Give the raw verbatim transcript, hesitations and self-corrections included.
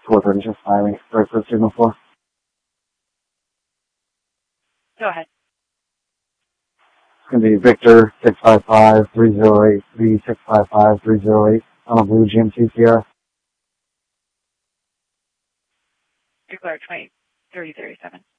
four thirty, just firing. Sorry for signal four. Go ahead. It's going to be Victor six five five three zero eight three six five five three zero eight on a blue G M T Sierra. Declare twenty thirty thirty seven.